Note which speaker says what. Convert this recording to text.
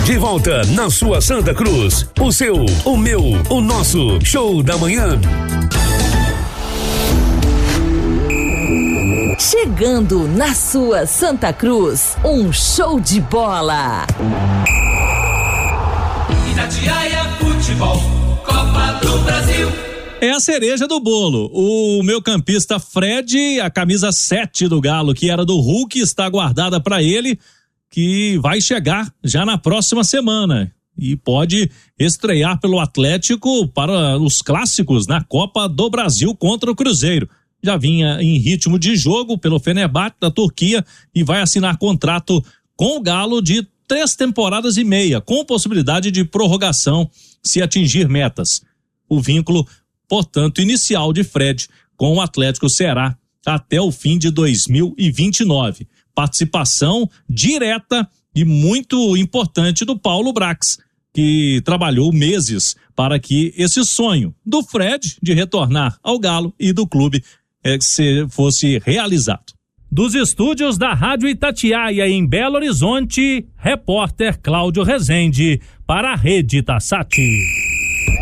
Speaker 1: De volta na sua Santa Cruz. O seu, o meu, o nosso Show da Manhã.
Speaker 2: Chegando na sua Santa Cruz, um show de bola.
Speaker 3: Itatiaia Futebol, Copa do Brasil.
Speaker 4: É a cereja do bolo. O meu campista Fred, a camisa 7 do Galo, que era do Hulk, está guardada para ele, que vai chegar já na próxima semana e pode estrear pelo Atlético para os clássicos na Copa do Brasil contra o Cruzeiro. Já vinha em ritmo de jogo pelo Fenerbahçe da Turquia e vai assinar contrato com o Galo de 3 temporadas e meia, com possibilidade de prorrogação se atingir metas. O vínculo, portanto, inicial de Fred com o Atlético será até o fim de 2029. Participação direta e muito importante do Paulo Brax, que trabalhou meses para que esse sonho do Fred de retornar ao Galo e do clube fosse realizado. Dos estúdios da Rádio Itatiaia em Belo Horizonte, repórter Cláudio Rezende para a Rede Tassati.